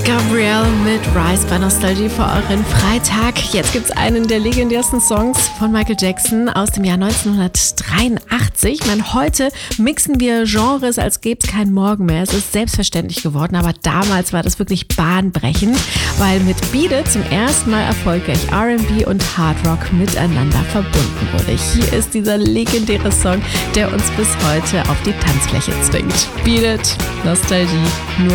Gabrielle mit Rise bei Nostalgie für euren Freitag. Jetzt gibt's einen der legendärsten Songs von Michael Jackson aus dem Jahr 1983. Ich meine, heute mixen wir Genres, als gäbe es keinen Morgen mehr. Es ist selbstverständlich geworden, aber damals war das wirklich bahnbrechend, weil mit Beat It zum ersten Mal erfolgreich R&B und Hard Rock miteinander verbunden wurde. Hier ist dieser legendäre Song, der uns bis heute auf die Tanzfläche zwingt. Beat It, Nostalgie, nur